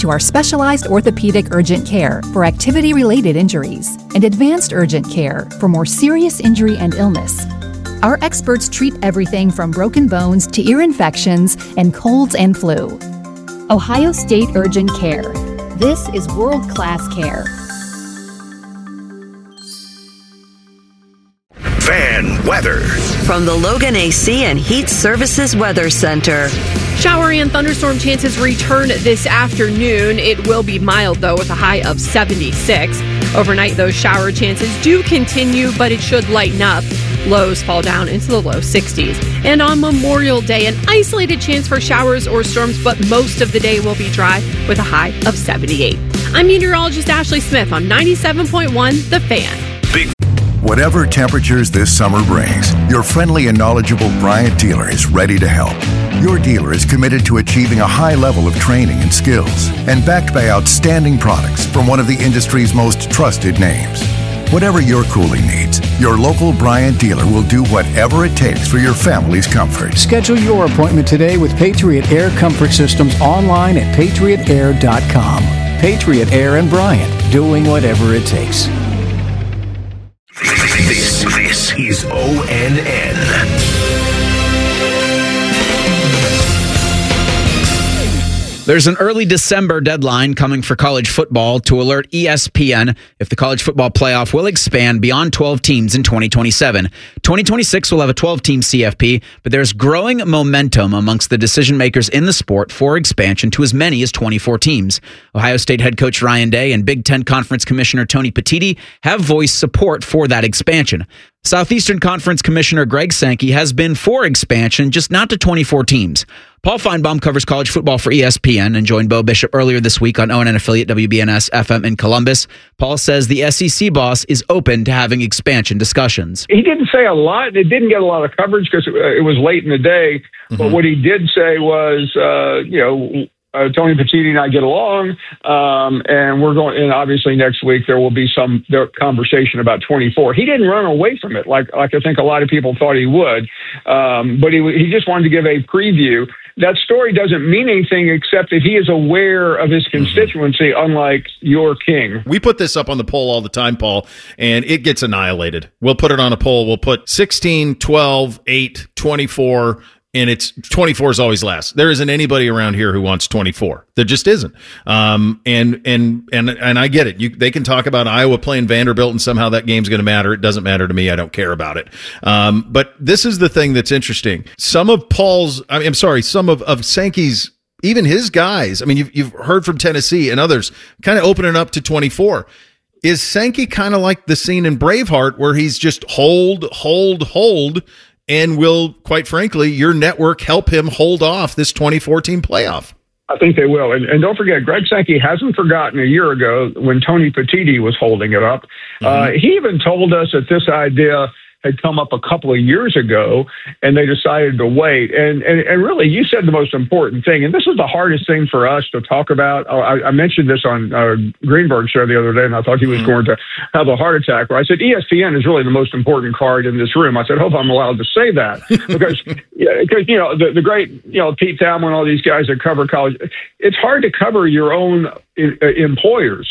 to our specialized orthopedic urgent care for activity-related injuries and advanced urgent care for more serious injury and illness. Our experts treat everything from broken bones to ear infections and colds and flu. Ohio State Urgent Care. This is world-class care. Fan weather from the Logan AC and Heat Services Weather Center. Shower and thunderstorm chances return this afternoon. It will be mild, though, with a high of 76. Overnight, those shower chances do continue, but it should lighten up. Lows fall down into the low 60s. And on Memorial Day, an isolated chance for showers or storms, but most of the day will be dry with a high of 78. I'm meteorologist Ashley Smith on 97.1 The Fan. Whatever temperatures this summer brings, your friendly and knowledgeable Bryant dealer is ready to help. Your dealer is committed to achieving a high level of training and skills and backed by outstanding products from one of the industry's most trusted names. Whatever your cooling needs, your local Bryant dealer will do whatever it takes for your family's comfort. Schedule your appointment today with Patriot Air Comfort Systems online at patriotair.com. Patriot Air and Bryant, doing whatever it takes. This is ONN. There's an early December deadline coming for college football to alert ESPN if the college football playoff will expand beyond 12 teams in 2027. 2026 will have a 12-team CFP, but there's growing momentum amongst the decision makers in the sport for expansion to as many as 24 teams. Ohio State head coach Ryan Day and Big Ten Conference Commissioner Tony Petitti have voiced support for that expansion. Southeastern Conference Commissioner Greg Sankey has been for expansion, just not to 24 teams. Paul Feinbaum covers college football for ESPN and joined Bo Bishop earlier this week on ONN affiliate WBNS FM in Columbus. Paul says the SEC boss is open to having expansion discussions. He didn't say a lot. It didn't get a lot of coverage because it was late in the day. But what he did say was, Tony Petitti and I get along, and we're going. And obviously, next week there will be some conversation about 24. He didn't run away from it like I think a lot of people thought he would, but he just wanted to give a preview. That story doesn't mean anything except that he is aware of his constituency, unlike your king. We put this up on the poll all the time, Paul, and it gets annihilated. We'll put it on a poll. We'll put 16, 12, 8, 24. And it's 24 is always last. There isn't anybody around here who wants 24. There just isn't. And I get it. They can talk about Iowa playing Vanderbilt and somehow that game's going to matter. It doesn't matter to me. I don't care about it. But this is the thing that's interesting. Some of Sankey's, even his guys. I mean, you've heard from Tennessee and others kind of opening up to 24. Is Sankey kind of like the scene in Braveheart where he's just hold, and will, quite frankly, your network help him hold off this 2014 playoff? I think they will. And don't forget, Greg Sankey hasn't forgotten a year ago when Tony Petitti was holding it up. He even told us that this idea had come up a couple of years ago, and they decided to wait. And really, you said the most important thing, and this is the hardest thing for us to talk about. I mentioned this on Greenberg's show the other day, and I thought he was going to have a heart attack, where I said ESPN is really the most important card in this room. I said, hope I'm allowed to say that, because the great, Pete Thamel, all these guys that cover college, it's hard to cover your own employers.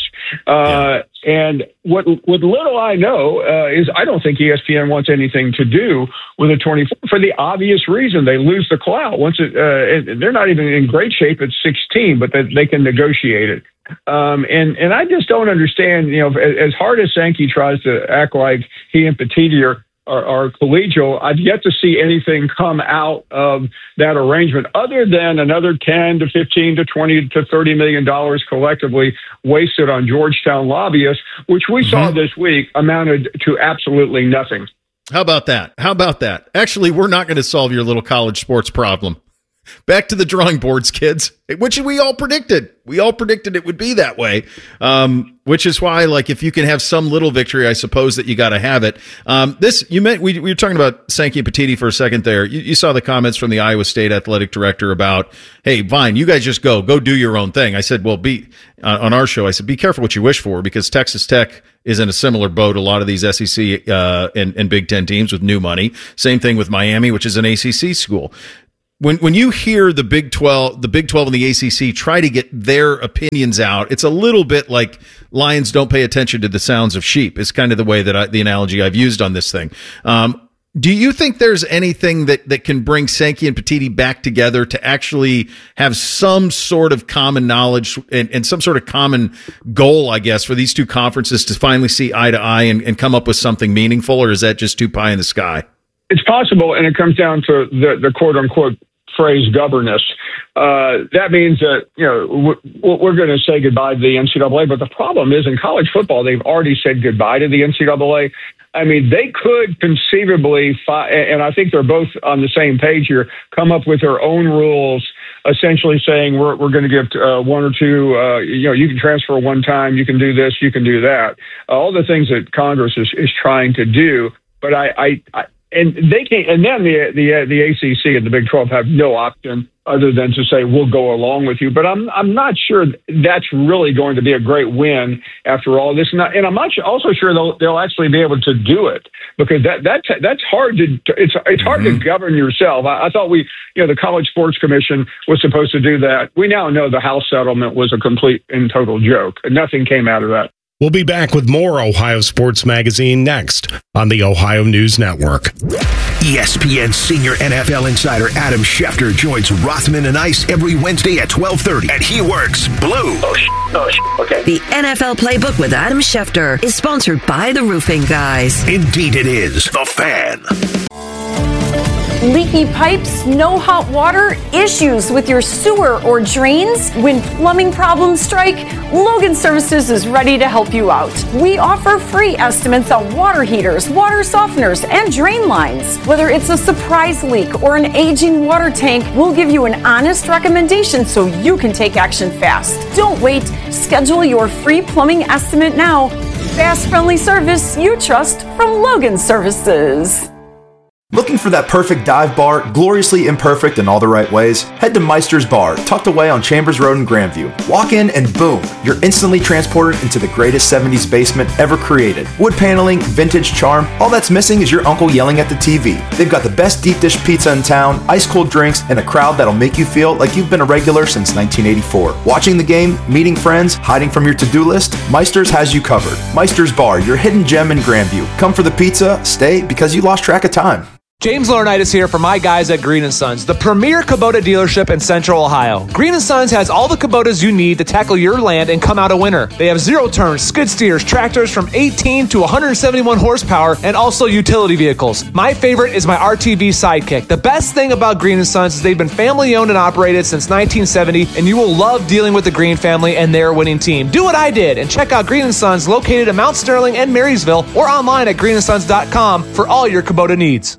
And what little I know is I don't think ESPN wants anything to do with a 24 for the obvious reason. They lose the clout. They're not even in great shape at 16, but they can negotiate it. And I just don't understand, as hard as Sankey tries to act like he and Petitti are collegial, I've yet to see anything come out of that arrangement other than another 10 to 15 to 20 to $30 million collectively wasted on Georgetown lobbyists, which we saw this week amounted to absolutely nothing. How about that? Actually, we're not going to solve your little college sports problem. Back to the drawing boards, kids, which we all predicted. We all predicted it would be that way, which is why, if you can have some little victory, I suppose that you got to have it. We were talking about Sankey and Petitti for a second there. You saw the comments from the Iowa State athletic director about, hey, Vine, you guys just go do your own thing. I said, well, on our show, I said, be careful what you wish for, because Texas Tech is in a similar boat. A lot of these SEC and Big Ten teams with new money. Same thing with Miami, which is an ACC school. when you hear the Big 12 and the ACC try to get their opinions out, it's a little bit like lions don't pay attention to the sounds of sheep. Is kind of the way that the analogy I've used on this thing. Do you think there's anything that can bring Sankey and Petitti back together to actually have some sort of common knowledge and some sort of common goal, I guess, for these two conferences to finally see eye to eye and come up with something meaningful, or is that just too pie in the sky? It's possible, and it comes down to the quote-unquote phrase governance. That means that, we're going to say goodbye to the NCAA, but the problem is in college football, they've already said goodbye to the NCAA. I mean, they could conceivably, and I think they're both on the same page here, come up with their own rules, essentially saying we're going to give one or two, you can transfer one time, you can do this, you can do that. All the things that Congress is trying to do, but and they can't, and then the ACC and the Big 12 have no option other than to say we'll go along with you. But I'm not sure that's really going to be a great win after all this. And I'm not also sure they'll actually be able to do it, because that's hard to it's hard to govern yourself. I thought the College Sports Commission was supposed to do that. We now know the House settlement was a complete and total joke, and nothing came out of that. We'll be back with more Ohio Sports Magazine next on the Ohio News Network. ESPN senior NFL insider Adam Schefter joins Rothman and Ice every Wednesday at 12:30, and he works blue. Okay. The NFL Playbook with Adam Schefter is sponsored by the Roofing Guys. Indeed it is. The Fan. Leaky pipes, no hot water, issues with your sewer or drains? When plumbing problems strike, Logan Services is ready to help you out. We offer free estimates on water heaters, water softeners, and drain lines. Whether it's a surprise leak or an aging water tank, we'll give you an honest recommendation so you can take action fast. Don't wait. Schedule your free plumbing estimate now. Fast, friendly service you trust from Logan Services. Looking for that perfect dive bar, gloriously imperfect in all the right ways? Head to Meister's Bar, tucked away on Chambers Road in Grandview. Walk in and boom, you're instantly transported into the greatest 70s basement ever created. Wood paneling, vintage charm, all that's missing is your uncle yelling at the TV. They've got the best deep dish pizza in town, ice cold drinks, and a crowd that'll make you feel like you've been a regular since 1984. Watching the game, meeting friends, hiding from your to-do list, Meister's has you covered. Meister's Bar, your hidden gem in Grandview. Come for the pizza, stay because you lost track of time. James Laurinaitis here for my guys at Green & Sons, the premier Kubota dealership in Central Ohio. Green & Sons has all the Kubotas you need to tackle your land and come out a winner. They have zero-turn, skid steers, tractors from 18 to 171 horsepower, and also utility vehicles. My favorite is my RTV Sidekick. The best thing about Green & Sons is they've been family-owned and operated since 1970, and you will love dealing with the Green family and their winning team. Do what I did and check out Green & Sons located in Mount Sterling and Marysville, or online at greenandsons.com for all your Kubota needs.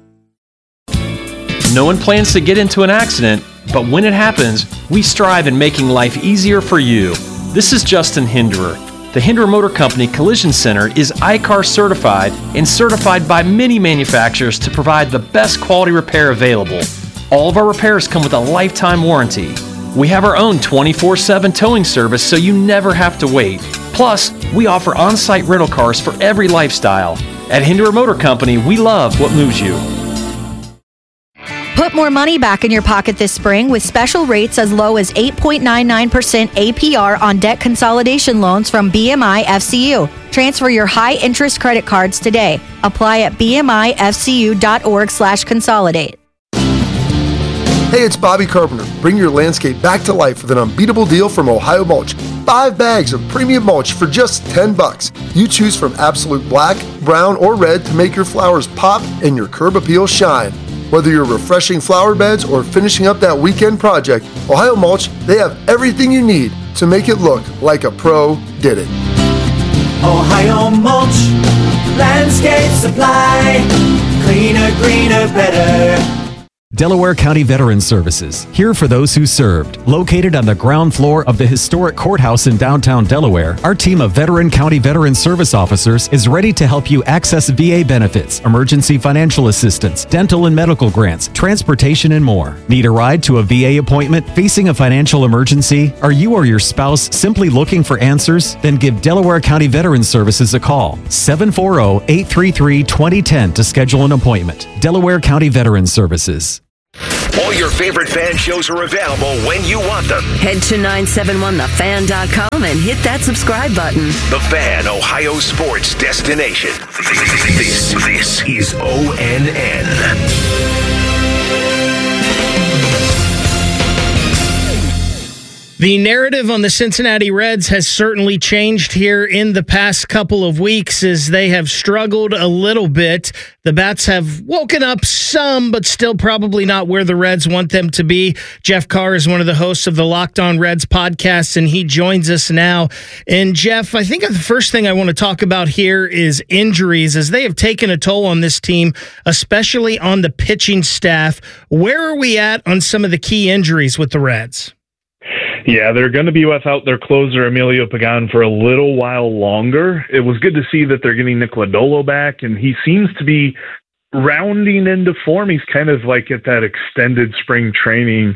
No one plans to get into an accident, but when it happens, we strive in making life easier for you. This is Justin Hinderer. The Hinderer Motor Company Collision Center is ICAR certified and certified by many manufacturers to provide the best quality repair available. All of our repairs come with a lifetime warranty. We have our own 24/7 towing service so you never have to wait. Plus, we offer on-site rental cars for every lifestyle. At Hinderer Motor Company, we love what moves you. Put more money back in your pocket this spring with special rates as low as 8.99% APR on debt consolidation loans from BMI FCU. Transfer your high-interest credit cards today. Apply at bmifcu.org/consolidate. Hey, it's Bobby Carpenter. Bring your landscape back to life with an unbeatable deal from Ohio Mulch. 5 bags of premium mulch for just $10. You choose from absolute black, brown, or red to make your flowers pop and your curb appeal shine. Whether you're refreshing flower beds or finishing up that weekend project, Ohio Mulch, they have everything you need to make it look like a pro did it. Ohio Mulch, landscape supply, cleaner, greener, better. Delaware County Veterans Services, here for those who served. Located on the ground floor of the historic courthouse in downtown Delaware, our team of Veteran County Veterans Service officers is ready to help you access VA benefits, emergency financial assistance, dental and medical grants, transportation, and more. Need a ride to a VA appointment? Facing a financial emergency? Are you or your spouse simply looking for answers? Then give Delaware County Veterans Services a call. 740-833-2010 to schedule an appointment. Delaware County Veterans Services. All your favorite fan shows are available when you want them. Head to 971thefan.com and hit that subscribe button. The Fan, Ohio sports destination. This is ONN. The narrative on the Cincinnati Reds has certainly changed here in the past couple of weeks as they have struggled a little bit. The Bats have woken up some, but still probably not where the Reds want them to be. Jeff Carr is one of the hosts of the Locked On Reds podcast, and he joins us now. And Jeff, I think the first thing I want to talk about here is injuries, as they have taken a toll on this team, especially on the pitching staff. Where are we at on some of the key injuries with the Reds? Yeah, they're going to be without their closer, Emilio Pagan, for a little while longer. It was good to see that they're getting Nick Lodolo back, and he seems to be rounding into form. He's kind of like at that extended spring training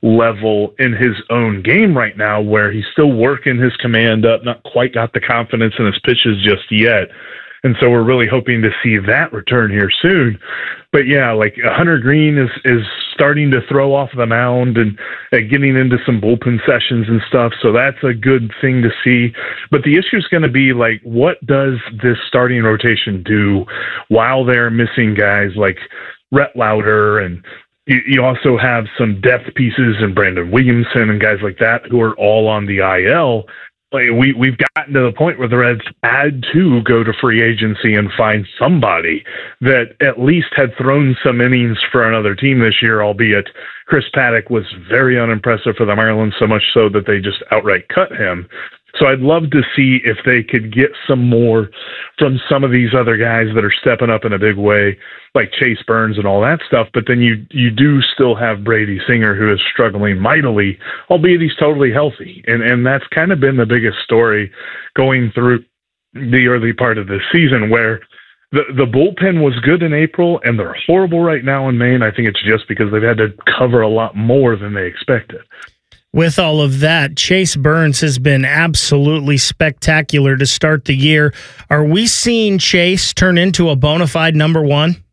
level in his own game right now, where he's still working his command up, not quite got the confidence in his pitches just yet. And so we're really hoping to see that return here soon. But yeah, like Hunter Green is starting to throw off the mound and getting into some bullpen sessions and stuff. So that's a good thing to see. But the issue is going to be like, what does this starting rotation do while they're missing guys like Rhett Lauder, and you also have some depth pieces in Brandon Williamson and guys like that who are all on the IL. Like we've gotten to the point where the Reds had to go to free agency and find somebody that at least had thrown some innings for another team this year, albeit Chris Paddock was very unimpressive for the Marlins, so much so that they just outright cut him. So I'd love to see if they could get some more from some of these other guys that are stepping up in a big way, like Chase Burns and all that stuff. But then you do still have Brady Singer, who is struggling mightily, albeit he's totally healthy. And that's kind of been the biggest story going through the early part of this season, where the bullpen was good in April and they're horrible right now in May. And I think it's just because they've had to cover a lot more than they expected. With all of that, Chase Burns has been absolutely spectacular to start the year. Are we seeing Chase turn into a bona fide number one?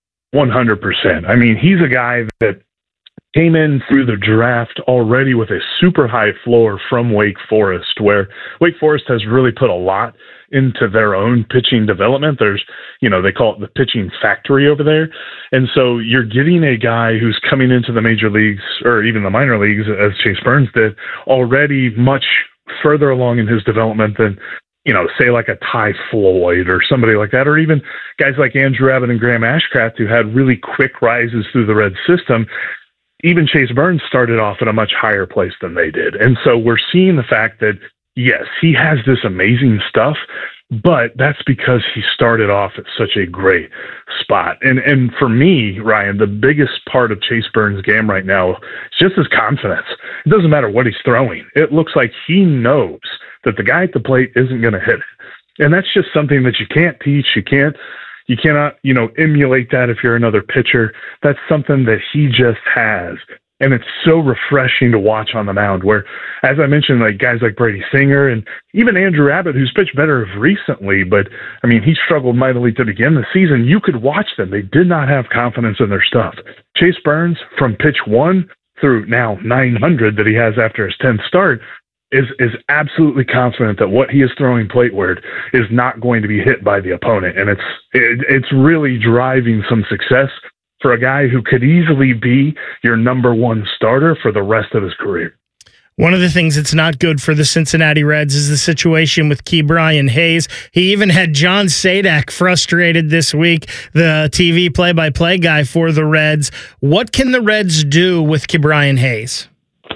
100%. I mean, he's a guy that came in through the draft already with a super high floor from Wake Forest, where Wake Forest has really put a lot into their own pitching development. There's, they call it the pitching factory over there. And so you're getting a guy who's coming into the major leagues, or even the minor leagues, as Chase Burns did, already much further along in his development than, say like a Ty Floyd or somebody like that, or even guys like Andrew Abbott and Graham Ashcraft, who had really quick rises through the Reds system. Even Chase Burns started off at a much higher place than they did. And so we're seeing the fact that, yes, he has this amazing stuff, but that's because he started off at such a great spot. And for me, Ryan, the biggest part of Chase Burns' game right now is just his confidence. It doesn't matter what he's throwing. It looks like he knows that the guy at the plate isn't going to hit it. And that's just something that you can't teach. You cannot, emulate that if you're another pitcher. That's something that he just has. And it's so refreshing to watch on the mound, where, as I mentioned, like guys like Brady Singer and even Andrew Abbott, who's pitched better recently, but I mean, he struggled mightily to begin the season. You could watch them. They did not have confidence in their stuff. Chase Burns, from pitch 1 through now 900 that he has after his 10th start, is absolutely confident that what he is throwing plateward is not going to be hit by the opponent. And it's really driving some success for a guy who could easily be your number one starter for the rest of his career. One of the things that's not good for the Cincinnati Reds is the situation with Ke'Bryan Hayes. He even had John Sadak frustrated this week, the TV play-by-play guy for the Reds. What can the Reds do with Ke'Bryan Hayes?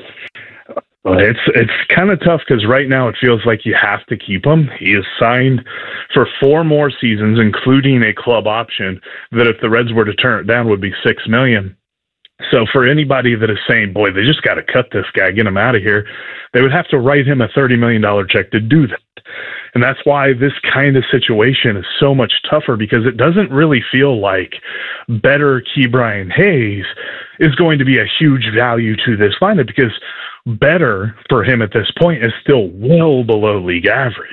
It's kind of tough because right now it feels like you have to keep him. He is signed for 4 more seasons, including a club option that if the Reds were to turn it down would be $6 million. So for anybody that is saying, boy, they just got to cut this guy, get him out of here, they would have to write him a $30 million check to do that. And that's why this kind of situation is so much tougher, because it doesn't really feel like better Ke'Bryan Hayes is going to be a huge value to this lineup, because better for him at this point is still well below league average,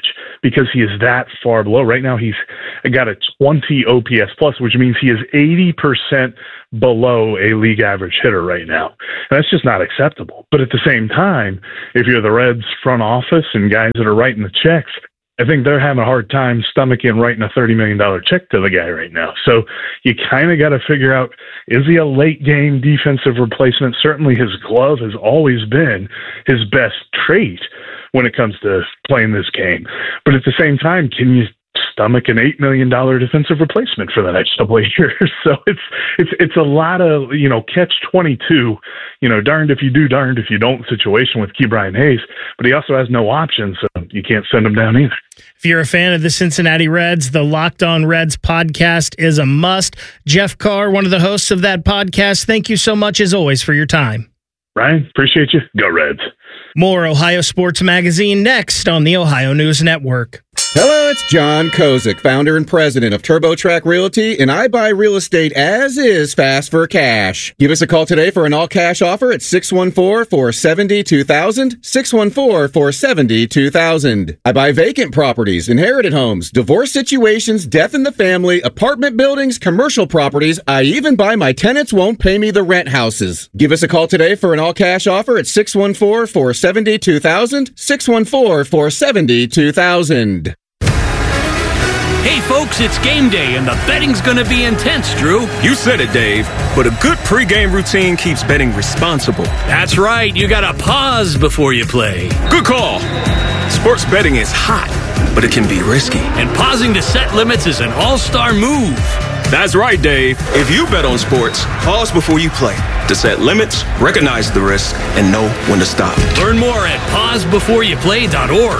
because he is that far below. Right now, he's got a 20 OPS plus, which means he is 80% below a league average hitter right now. And that's just not acceptable. But at the same time, if you're the Reds front office and guys that are writing the checks, I think they're having a hard time stomaching writing a $30 million check to the guy right now. So you kind of got to figure out, is he a late game defensive replacement? Certainly his glove has always been his best trait when it comes to playing this game. But at the same time, can you stomach an $8 million defensive replacement for the next couple of years? So it's a lot of, catch-22, darned if you do, darned if you don't situation with Ke'Bryan Hayes, but he also has no options, so you can't send him down either. If you're a fan of the Cincinnati Reds, the Locked On Reds podcast is a must. Jeff Carr, one of the hosts of that podcast, thank you so much as always for your time. Ryan, appreciate you. Go Reds. More Ohio Sports Magazine next on the Ohio News Network. Hello, it's John Kozik, founder and president of TurboTrack Realty, and I buy real estate as is fast for cash. Give us a call today for an all-cash offer at 614-470-2000, 614-470-2000. I buy vacant properties, inherited homes, divorce situations, death in the family, apartment buildings, commercial properties. I even buy my tenants won't pay me the rent houses. Give us a call today for an all-cash offer at 614-470-2000, 614-470-2000. Hey folks, it's game day and the betting's gonna be intense, Drew. You said it, Dave, but a good pregame routine keeps betting responsible. That's right, you gotta pause before you play. Good call. Sports betting is hot, but it can be risky. And pausing to set limits is an all-star move. That's right, Dave. If you bet on sports, pause before you play to set limits, recognize the risk, and know when to stop. Learn more at pausebeforeyouplay.org.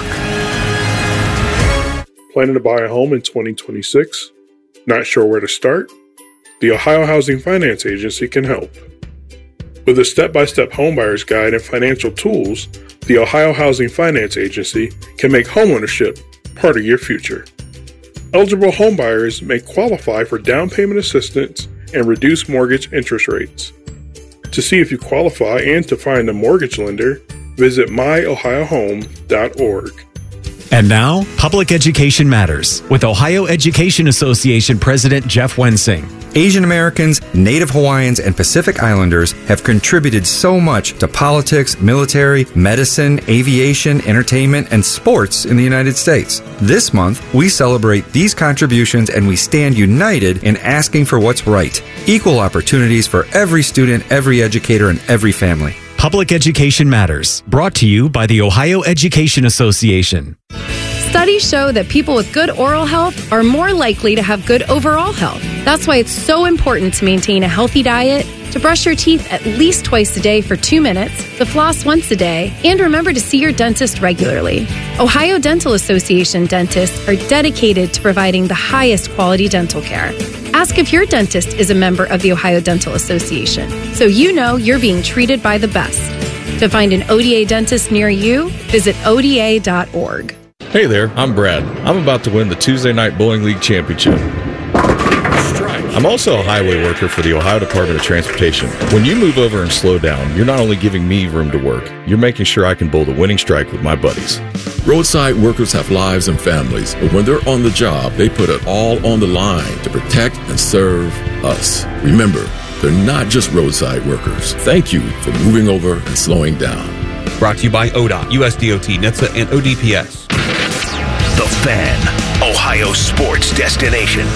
Planning to buy a home in 2026? Not sure where to start? The Ohio Housing Finance Agency can help. With a step-by-step homebuyer's guide and financial tools, the Ohio Housing Finance Agency can make homeownership part of your future. Eligible homebuyers may qualify for down payment assistance and reduced mortgage interest rates. To see if you qualify and to find a mortgage lender, visit myohiohome.org. And now, Public Education Matters with Ohio Education Association President Jeff Wensing. Asian Americans, Native Hawaiians, and Pacific Islanders have contributed so much to politics, military, medicine, aviation, entertainment, and sports in the United States. This month, we celebrate these contributions and we stand united in asking for what's right. Equal opportunities for every student, every educator, and every family. Public Education Matters, brought to you by the Ohio Education Association. Studies show that people with good oral health are more likely to have good overall health. That's why it's so important to maintain a healthy diet, to brush your teeth at least twice a day for 2 minutes, to floss once a day, and remember to see your dentist regularly. Ohio Dental Association dentists are dedicated to providing the highest quality dental care. Ask if your dentist is a member of the Ohio Dental Association, so you know you're being treated by the best. To find an ODA dentist near you, visit ODA.org. Hey there, I'm Brad. I'm about to win the Tuesday Night Bowling League Championship. I'm also a highway worker for the Ohio Department of Transportation. When you move over and slow down, you're not only giving me room to work, you're making sure I can bowl the winning strike with my buddies. Roadside workers have lives and families, but when they're on the job, they put it all on the line to protect and serve us. Remember, they're not just roadside workers. Thank you for moving over and slowing down. Brought to you by ODOT, USDOT, NHTSA, and ODPS. The Fan, Ohio sports destination.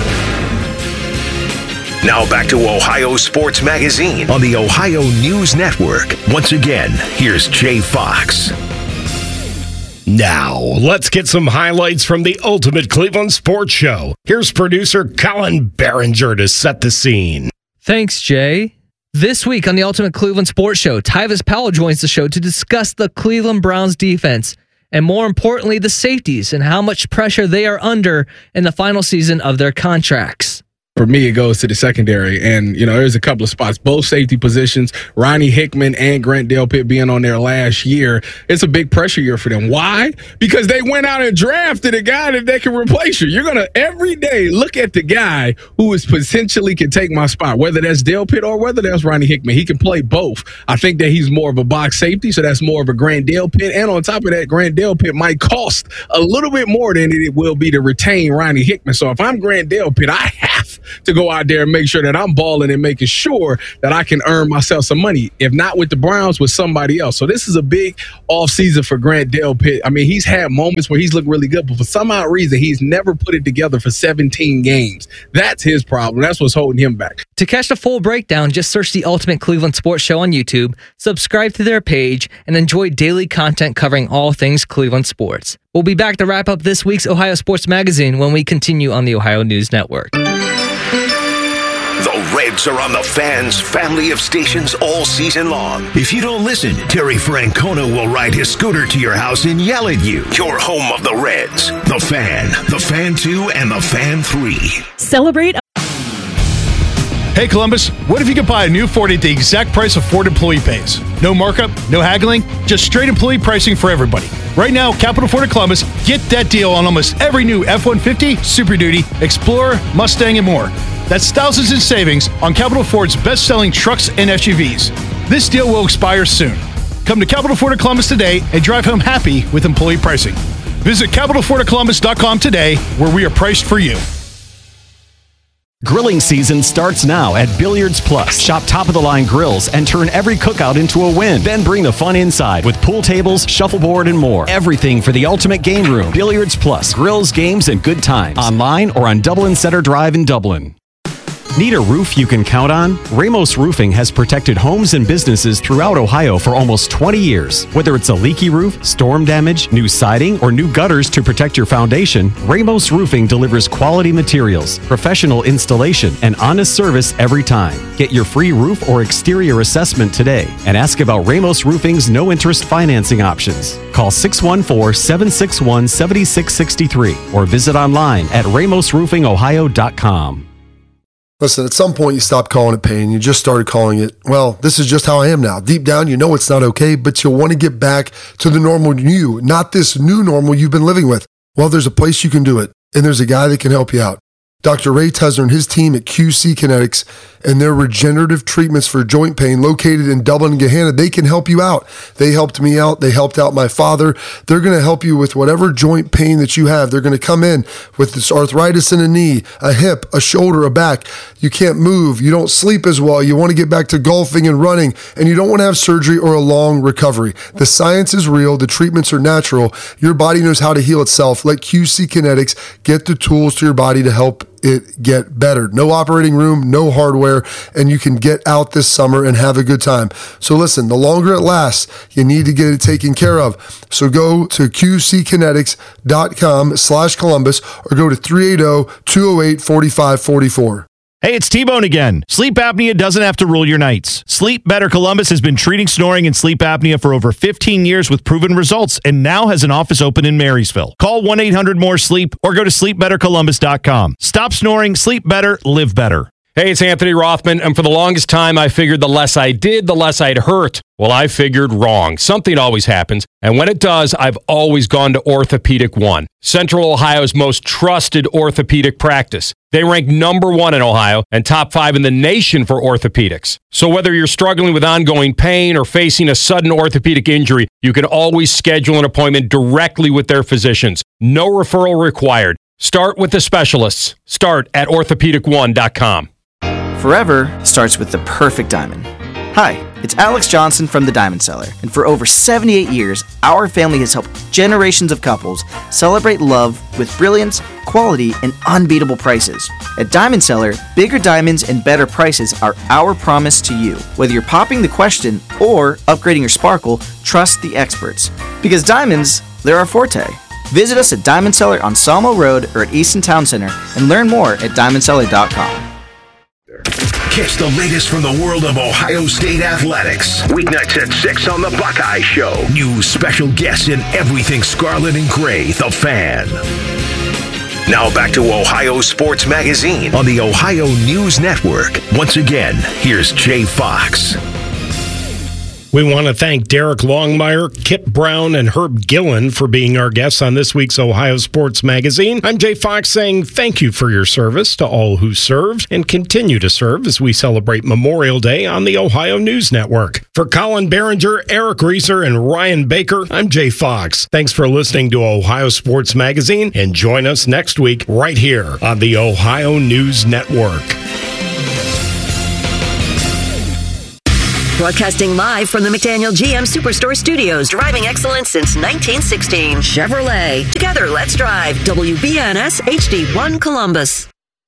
Now back to Ohio Sports Magazine on the Ohio News Network. Once again, here's Jay Fox. Now, let's get some highlights from the Ultimate Cleveland Sports Show. Here's producer Colin Behringer to set the scene. Thanks, Jay. This week on the Ultimate Cleveland Sports Show, Tyvis Powell joins the show to discuss the Cleveland Browns defense and, more importantly, the safeties and how much pressure they are under in the final season of their contracts. For me, it goes to the secondary. And, there's a couple of spots, both safety positions, Ronnie Hickman and Grant Delpit being on there last year. It's a big pressure year for them. Why? Because they went out and drafted a guy that they can replace you. You're going to every day look at the guy who is potentially can take my spot, whether that's Delpit or whether that's Ronnie Hickman. He can play both. I think that he's more of a box safety, so that's more of a Grant Delpit. And on top of that, Grant Delpit might cost a little bit more than it will be to retain Ronnie Hickman. So if I'm Grant Delpit, I have to go out there and make sure that I'm balling and making sure that I can earn myself some money. If not with the Browns, with somebody else. So this is a big offseason for Grant Delpit. I mean, he's had moments where he's looked really good, but for some odd reason, he's never put it together for 17 games. That's his problem. That's what's holding him back. To catch the full breakdown, just search the Ultimate Cleveland Sports Show on YouTube, subscribe to their page, and enjoy daily content covering all things Cleveland sports. We'll be back to wrap up this week's Ohio Sports Magazine when we continue on the Ohio News Network. The Reds are on the Fan's family of stations all season long. If you don't listen, Terry Francona will ride his scooter to your house and yell at you. Your home of the Reds. The Fan, the Fan 2, and the Fan 3. Celebrate. Hey Columbus, what if you could buy a new Ford at the exact price a Ford employee pays? No markup, no haggling, just straight employee pricing for everybody. Right now, Capital Ford of Columbus, get that deal on almost every new F-150, Super Duty, Explorer, Mustang, and more. That's thousands in savings on Capital Ford's best-selling trucks and SUVs. This deal will expire soon. Come to Capital Ford of Columbus today and drive home happy with employee pricing. Visit CapitalFordofColumbus.com today, where we are priced for you. Grilling season starts now at Billiards Plus. Shop top-of-the-line grills and turn every cookout into a win. Then bring the fun inside with pool tables, shuffleboard, and more. Everything for the ultimate game room. Billiards Plus. Grills, games, and good times. Online or on Dublin Center Drive in Dublin. Need a roof you can count on? Ramos Roofing has protected homes and businesses throughout Ohio for almost 20 years. Whether it's a leaky roof, storm damage, new siding, or new gutters to protect your foundation, Ramos Roofing delivers quality materials, professional installation, and honest service every time. Get your free roof or exterior assessment today and ask about Ramos Roofing's no-interest financing options. Call 614-761-7663 or visit online at ramosroofingohio.com. Listen, at some point you stopped calling it pain. You just started calling it, well, this is just how I am now. Deep down, you know it's not okay, but you'll want to get back to the normal you, not this new normal you've been living with. Well, there's a place you can do it, and there's a guy that can help you out. Dr. Ray Tesner and his team at QC Kinetics and their regenerative treatments for joint pain located in Dublin and Gahanna, they can help you out. They helped me out. They helped out my father. They're going to help you with whatever joint pain that you have. They're going to come in with this arthritis in a knee, a hip, a shoulder, a back. You can't move. You don't sleep as well. You want to get back to golfing and running, and you don't want to have surgery or a long recovery. The science is real. The treatments are natural. Your body knows how to heal itself. Let QC Kinetics get the tools to your body to help it get better. No operating room, no hardware, and you can get out this summer and have a good time. So listen, the longer it lasts, you need to get it taken care of. So go to qckinetics.com/Columbus or go to 380-208-4544. Hey, it's T-Bone again. Sleep apnea doesn't have to rule your nights. Sleep Better Columbus has been treating snoring and sleep apnea for over 15 years with proven results and now has an office open in Marysville. Call 1-800-MORE-SLEEP or go to sleepbettercolumbus.com. Stop snoring, sleep better, live better. Hey, it's Anthony Rothman, and for the longest time, I figured the less I did, the less I'd hurt. Well, I figured wrong. Something always happens, and when it does, I've always gone to Orthopedic One, Central Ohio's most trusted orthopedic practice. They rank #1 in Ohio and top 5 in the nation for orthopedics. So whether you're struggling with ongoing pain or facing a sudden orthopedic injury, you can always schedule an appointment directly with their physicians. No referral required. Start with the specialists. Start at orthopedic1.com. Forever starts with the perfect diamond. Hi, it's Alex Johnson from The Diamond Seller, and for over 78 years, our family has helped generations of couples celebrate love with brilliance, quality, and unbeatable prices. At Diamond Seller, bigger diamonds and better prices are our promise to you. Whether you're popping the question or upgrading your sparkle, trust the experts. Because diamonds, they're our forte. Visit us at Diamond Seller on Sawmill Road or at Easton Town Center and learn more at diamondseller.com. Catch the latest from the world of Ohio State athletics. Weeknights at 6 on The Buckeye Show. New special guests and everything scarlet and gray. The Fan. Now back to Ohio Sports Magazine on the Ohio News Network. Once again, here's Jay Fox. We want to thank Derek Longmire, Kip Brown, and Herb Gillen for being our guests on this week's Ohio Sports Magazine. I'm Jay Fox saying thank you for your service to all who served and continue to serve as we celebrate Memorial Day on the Ohio News Network. For Colin Behringer, Eric Reeser, and Ryan Baker, I'm Jay Fox. Thanks for listening to Ohio Sports Magazine, and join us next week right here on the Ohio News Network. Broadcasting live from the McDaniel GM Superstore Studios. Driving excellence since 1916. Chevrolet. Together, let's drive. WBNS HD1 Columbus.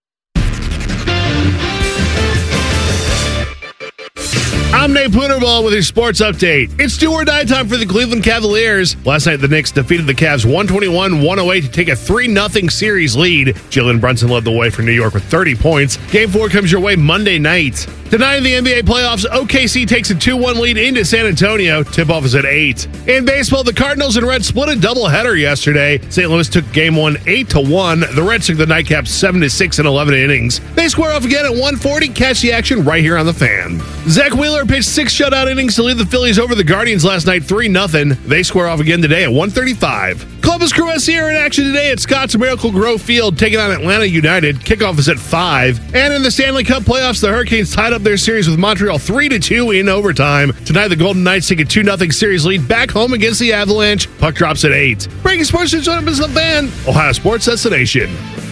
I'm Nate Punterball with your sports update. It's do or die time for the Cleveland Cavaliers. Last night, the Knicks defeated the Cavs 121-108 to take a 3-0 series lead. Jalen Brunson led the way for New York with 30 points. Game 4 comes your way Monday night. Tonight in the NBA playoffs, OKC takes a 2-1 lead into San Antonio. Tip-off is at 8. In baseball, the Cardinals and Reds split a doubleheader yesterday. St. Louis took Game 1 8-1. The Reds took the nightcap 7-6 in 11 innings. They square off again at 1:40. Catch the action right here on The Fan. Zach Wheeler pitched 6 shutout innings to lead the Phillies over the Guardians last night 3-0. They square off again today at 1:35. Columbus Crew SC are in action today at Scott's Miracle Grow Field, taking on Atlanta United. Kickoff is at 5. And in the Stanley Cup playoffs, the Hurricanes tied up their series with Montreal 3-2 in overtime. Tonight, the Golden Knights take a 2-0 series lead back home against the Avalanche. Puck drops at 8. Breaking sports news on The Fan, Ohio Sports Destination.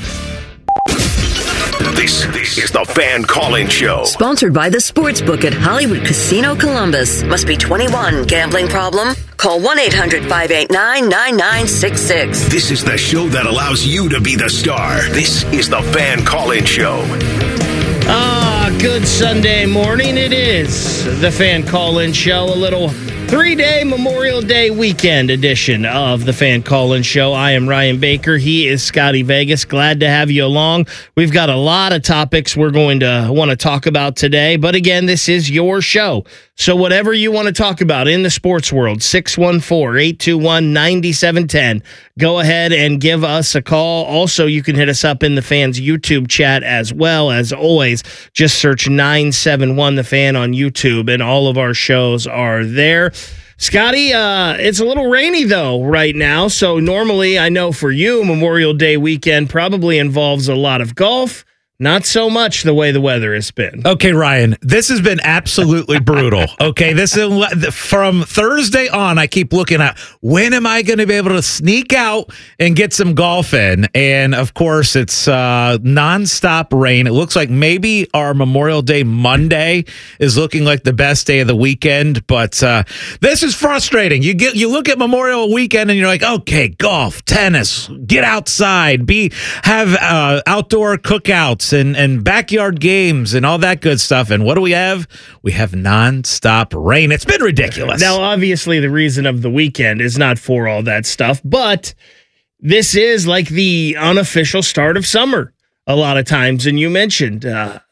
This is the Fan Call-In Show. Sponsored by the Sportsbook at Hollywood Casino Columbus. Must be 21. Gambling problem? Call 1-800-589-9966. This is the show that allows you to be the star. This is the Fan Call-In Show. Good Sunday morning. It is the Fan Call-In Show. A little 3-day Memorial Day weekend edition of the Fan Call-In Show. I am Ryan Baker. He is Scotty Vegas. Glad to have you along. We've got a lot of topics we're going to want to talk about today. But again, this is your show. So whatever you want to talk about in the sports world, 614-821-9710. Go ahead and give us a call. Also, you can hit us up in the Fan's YouTube chat as well. As always, just search 971 The Fan on YouTube, and all of our shows are there. Scotty, it's a little rainy, though, right now. So normally, I know for you, Memorial Day weekend probably involves a lot of golf. Not so much the way the weather has been. Okay, Ryan, this has been absolutely brutal. Okay, this is from Thursday on. I keep looking at when am I going to be able to sneak out and get some golf in? And of course, it's nonstop rain. It looks like maybe our Memorial Day Monday is looking like the best day of the weekend, but this is frustrating. You look at Memorial Weekend and you're like, okay, golf, tennis, get outside, have outdoor cookouts and backyard games and all that good stuff. And what do we have? We have nonstop rain. It's been ridiculous. Now, obviously, the reason of the weekend is not for all that stuff, but this is like the unofficial start of summer a lot of times. And you mentioned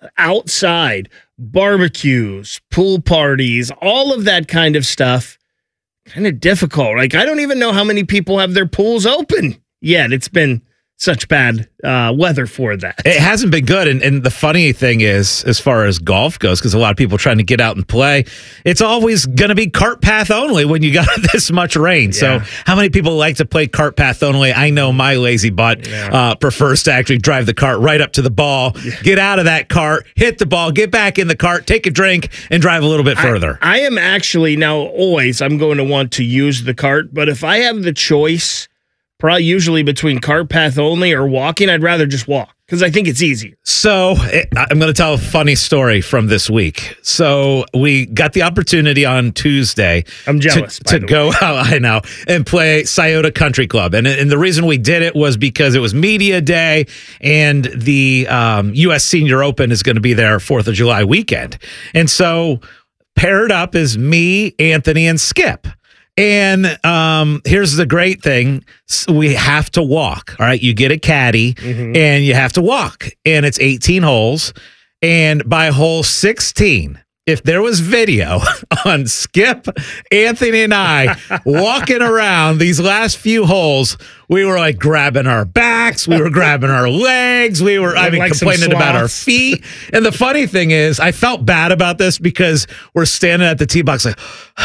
outside barbecues, pool parties, all of that kind of stuff. Kind of difficult. Like, I don't even know how many people have their pools open yet. It's been such bad weather for that. It hasn't been good. And the funny thing is, as far as golf goes, because a lot of people are trying to get out and play, it's always going to be cart path only when you got this much rain. Yeah. So how many people like to play cart path only? I know my lazy butt prefers to actually drive the cart right up to the ball, get out of that cart, hit the ball, get back in the cart, take a drink, and drive a little bit further. I am actually now always, I'm going to want to use the cart, but if I have the choice, probably usually between cart path only or walking, I'd rather just walk because I think it's easier. So I'm going to tell a funny story from this week. So we got the opportunity on Tuesday. I'm jealous to go out, I know, and play Scioto Country Club. And the reason we did it was because it was media day and the U.S. Senior Open is going to be there 4th of July weekend. And so paired up is me, Anthony, and Skip. And here's the great thing. We have to walk. All right. You get a caddy and you have to walk. And it's 18 holes. And by hole 16, if there was video on Skip, Anthony, and I walking around these last few holes, we were like grabbing our backs, we were grabbing our legs, we were, complaining about our feet. And the funny thing is, I felt bad about this because we're standing at the tee box like,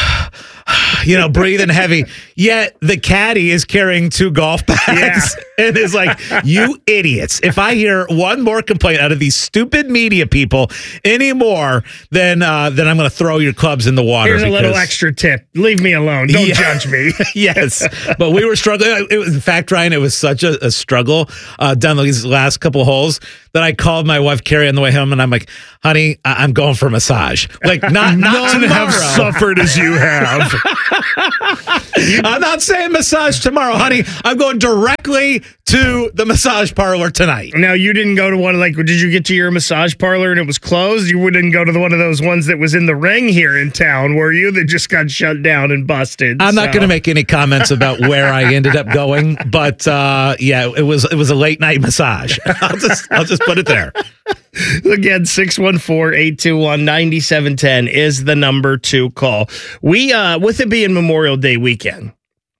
breathing heavy. Yet the caddy is carrying 2 golf bags and is like, you idiots. If I hear one more complaint out of these stupid media people anymore, then I'm going to throw your clubs in the water. Here's a little extra tip. Leave me alone. Don't judge me. Yes. But we were struggling. In fact, Ryan, it was such a struggle down these last couple of holes that I called my wife, Carrie, on the way home, and I'm like, honey, I'm going for a massage. Like, not None have suffered as you have. I'm not saying massage tomorrow, honey. I'm going directly to the massage parlor tonight. Now, you didn't go to one, did you get to your massage parlor and it was closed? You didn't go to one of those ones that was in the ring here in town, were you? That just got shut down and busted. I'm not going to make any comments about where I ended up going, but it was a late night massage. I'll just put it there. Again, 614-821-9710 is the number to call. We, with it being Memorial Day weekend,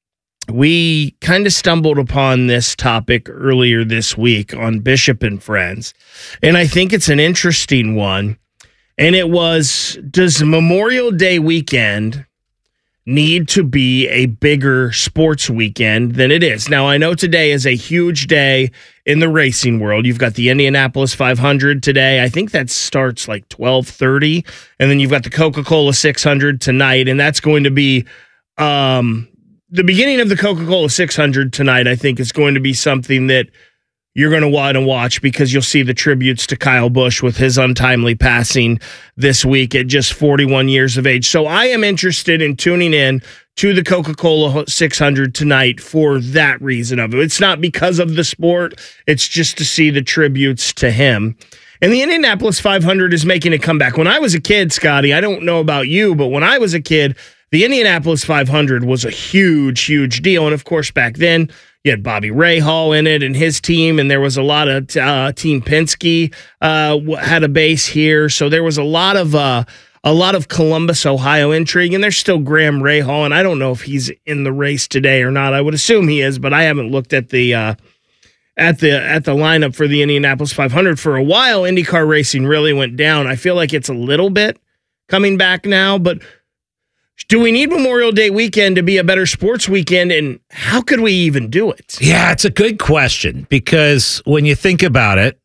we kind of stumbled upon this topic earlier this week on Bishop and Friends, and I think it's an interesting one. And it was, does Memorial Day weekend need to be a bigger sports weekend than it is? Now, I know today is a huge day in the racing world. You've got the Indianapolis 500 today. I think that starts like 12:30, and then you've got the Coca-Cola 600 tonight, and that's going to be the beginning of the Coca-Cola 600 tonight. I think is going to be something that you're going to want to watch because you'll see the tributes to Kyle Busch with his untimely passing this week at just 41 years of age. So I am interested in tuning in to the Coca-Cola 600 tonight for that reason of it. It's not because of the sport. It's just to see the tributes to him. And the Indianapolis 500 is making a comeback. When I was a kid, Scotty, I don't know about you, but when I was a kid, the Indianapolis 500 was a huge, huge deal. And of course, back then, you had Bobby Rahal in it and his team, and there was a lot of Team Penske had a base here. So there was a lot of Columbus, Ohio intrigue, and there's still Graham Rahal, and I don't know if he's in the race today or not. I would assume he is, but I haven't looked at the lineup for the Indianapolis 500 for a while. IndyCar racing really went down. I feel like it's a little bit coming back now, but do we need Memorial Day weekend to be a better sports weekend, and how could we even do it? Yeah, it's a good question because when you think about it,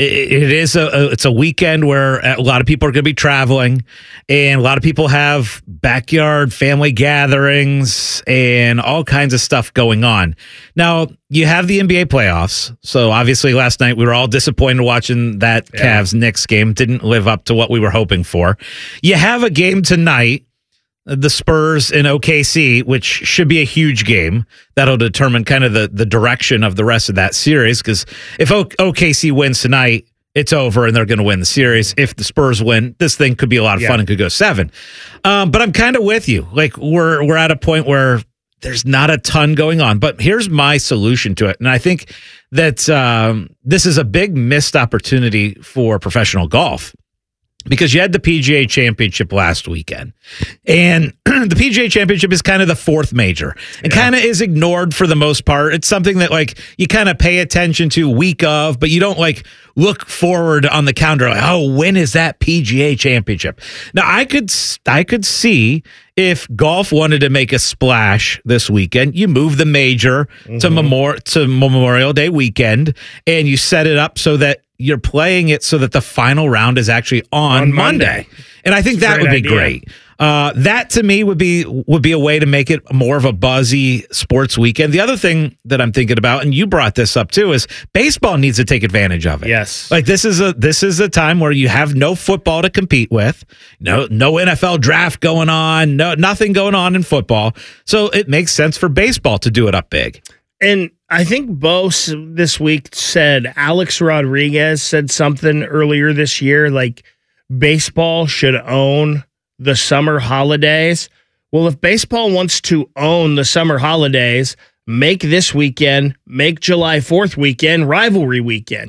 it's a weekend where a lot of people are going to be traveling, and a lot of people have backyard family gatherings and all kinds of stuff going on. Now, you have the NBA playoffs. So obviously last night we were all disappointed watching that Cavs-Knicks game. Didn't live up to what we were hoping for. You have a game tonight, the Spurs in OKC, which should be a huge game. That'll determine kind of the direction of the rest of that series, because if OKC wins tonight, it's over and they're going to win the series. If the Spurs win, this thing could be a lot of fun and could go 7. But I'm kind of with you. Like we're at a point where there's not a ton going on. But here's my solution to it. And I think that this is a big missed opportunity for professional golf. Because you had the PGA Championship last weekend, and the PGA Championship is kind of the fourth major and kind of is ignored for the most part. It's something that like you kind of pay attention to week of, but you don't like look forward on the calendar like, oh, when is that PGA Championship? Now I could see if golf wanted to make a splash this weekend, you move the major to Memorial Day weekend, and you set it up so that you're playing it so that the final round is actually on Monday. And I think that would be great. That to me would be a way to make it more of a buzzy sports weekend. The other thing that I'm thinking about, and you brought this up too, is baseball needs to take advantage of it. Yes. Like this is a time where you have no football to compete with, no NFL draft going on, nothing going on in football. So it makes sense for baseball to do it up big. And I think Bo this week said, Alex Rodriguez said something earlier this year, like baseball should own the summer holidays. Well, if baseball wants to own the summer holidays, make this weekend, make July 4th weekend rivalry weekend.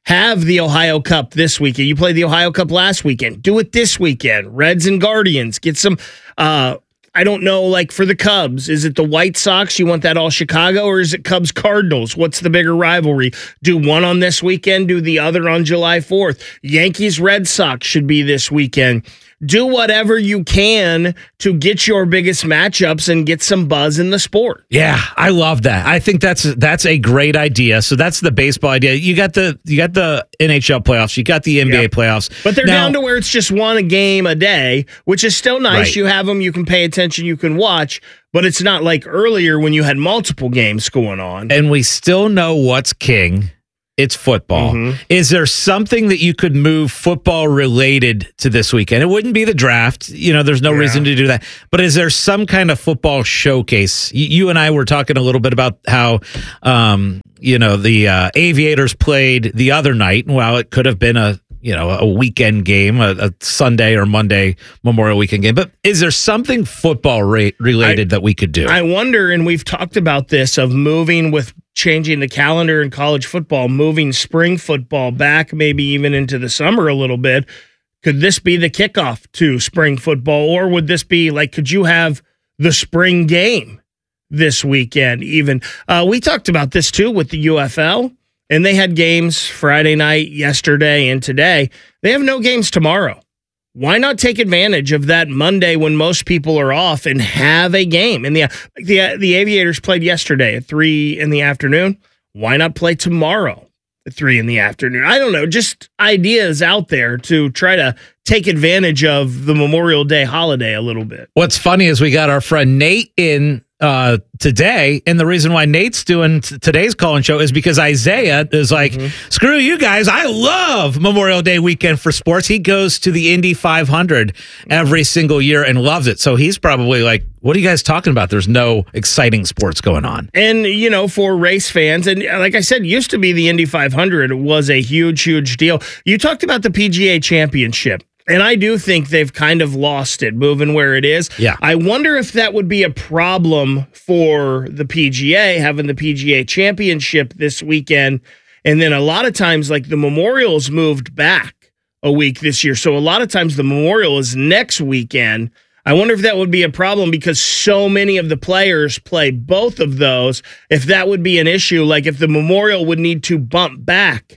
have the Ohio Cup this weekend. You played the Ohio Cup last weekend. Do it this weekend. Reds and Guardians. Get some, I don't know, like for the Cubs, is it the White Sox? You want that all Chicago, or is it Cubs Cardinals? What's the bigger rivalry? Do one on this weekend, do the other on July 4th. Yankees Red Sox should be this weekend. Do whatever you can to get your biggest matchups and get some buzz in the sport. Yeah, I love that. I think that's a great idea. So that's the baseball idea. You got the NHL playoffs, you got the NBA playoffs, but they're down to where it's just one game a day, which is still nice. Right. You have them, you can pay attention, you can watch, but it's not like earlier when you had multiple games going on. And we still know what's king. It's football. Mm-hmm. Is there something that you could move football related to this weekend? It wouldn't be the draft. There's no reason to do that. But is there some kind of football showcase? You and I were talking a little bit about how, the Aviators played the other night. Well, it could have been a weekend game, a Sunday or Monday Memorial Weekend game. But is there something football related that we could do? I wonder, and we've talked about this, of moving with changing the calendar in college football, moving spring football back maybe even into the summer a little bit. Could this be the kickoff to spring football, or would this be like, could you have the spring game this weekend even? We talked about this too with the UFL, and they had games Friday night, yesterday, and today. They have no games tomorrow. Why not take advantage of that Monday when most people are off and have a game? And the Aviators played yesterday at 3 in the afternoon. Why not play tomorrow at 3 in the afternoon? I don't know. Just ideas out there to try to take advantage of the Memorial Day holiday a little bit. What's funny is we got our friend Nate in today, and the reason why Nate's doing today's call-in show is because Isaiah is like, screw you guys, I love Memorial Day weekend for sports. He goes to the Indy 500 every single year and loves it. So he's probably like, what are you guys talking about? There's no exciting sports going on. And, for race fans, and like I said, used to be the Indy 500 was a huge, huge deal. You talked about the PGA Championship. And I do think they've kind of lost it, moving where it is. Yeah. I wonder if that would be a problem for the PGA, having the PGA Championship this weekend. And then a lot of times, like the Memorial's moved back a week this year. So a lot of times the Memorial is next weekend. I wonder if that would be a problem because so many of the players play both of those. If that would be an issue, like if the Memorial would need to bump back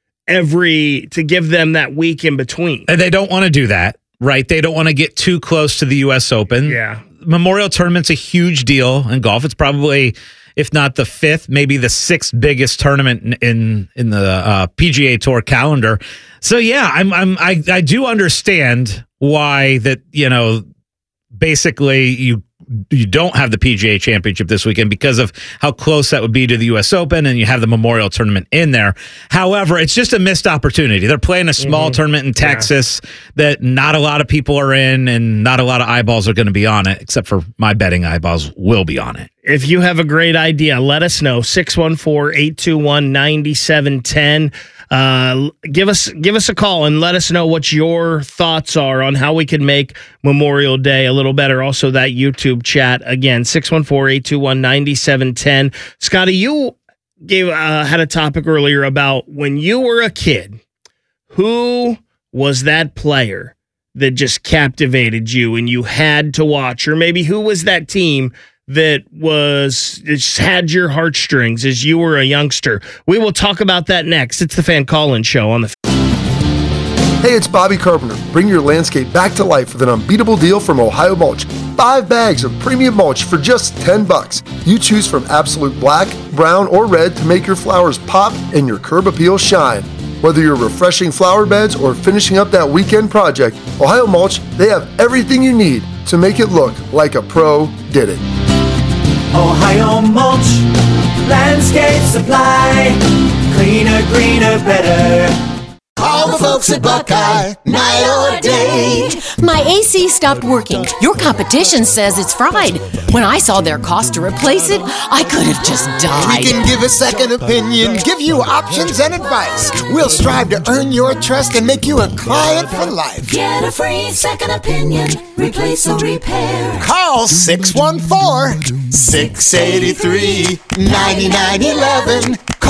to give them that week in between. And they don't want to do that, right? They don't want to get too close to the U.S. Open. Yeah. Memorial Tournament's a huge deal in golf. It's probably, if not the 5th, maybe the 6th biggest tournament in the PGA Tour calendar. So yeah, I do understand why that, basically you don't have the PGA Championship this weekend because of how close that would be to the U.S. Open, and you have the Memorial Tournament in there. However, it's just a missed opportunity. They're playing a small tournament in Texas that not a lot of people are in, and not a lot of eyeballs are going to be on it, except for my betting eyeballs will be on it. If you have a great idea, let us know. 614-821-9710. Give us a call and let us know what your thoughts are on how we can make Memorial Day a little better. Also, that YouTube chat again, 614-821-9710. Scotty, you had a topic earlier about when you were a kid, who was that player that just captivated you and you had to watch, or maybe who was that team that just had your heartstrings as you were a youngster? We will talk about that next. It's the Fan Call-In Show on the... Hey, it's Bobby Carpenter. Bring your landscape back to life with an unbeatable deal from Ohio Mulch. 5 bags of premium mulch for just $10. You choose from absolute black, brown, or red to make your flowers pop and your curb appeal shine. Whether you're refreshing flower beds or finishing up that weekend project, Ohio Mulch, they have everything you need to make it look like a pro did it. Ohio Mulch, landscape supply, cleaner, greener, better. Call the folks at Buckeye, night or day. My AC stopped working. Your competition says it's fried. When I saw their cost to replace it, I could have just died. We can give a second opinion, give you options and advice. We'll strive to earn your trust and make you a client for life. Get a free second opinion, replace or repair. Call 614-683-9911. Call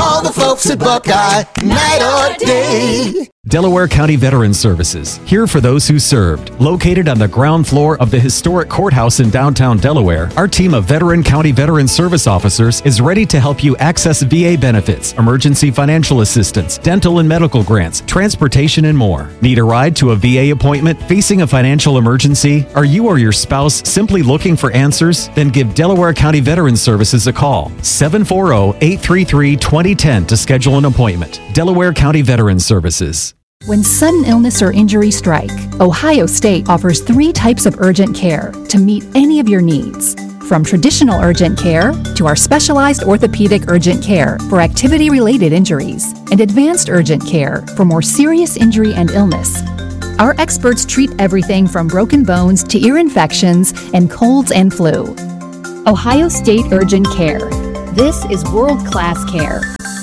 all the folks at Buckeye, night or day. Delaware County Veterans Services, here for those who served. Located on the ground floor of the historic courthouse in downtown Delaware, our team of Veteran County Veterans Service officers is ready to help you access VA benefits, emergency financial assistance, dental and medical grants, transportation, and more. Need a ride to a VA appointment? Facing a financial emergency? Are you or your spouse simply looking for answers? Then give Delaware County Veterans Services a call. 740-833-2010 to schedule an appointment. Delaware County Veterans Services. When sudden illness or injury strike, Ohio State offers 3 types of urgent care to meet any of your needs. From traditional urgent care to our specialized orthopedic urgent care for activity-related injuries and advanced urgent care for more serious injury and illness. Our experts treat everything from broken bones to ear infections and colds and flu. Ohio State Urgent Care. This is world-class care.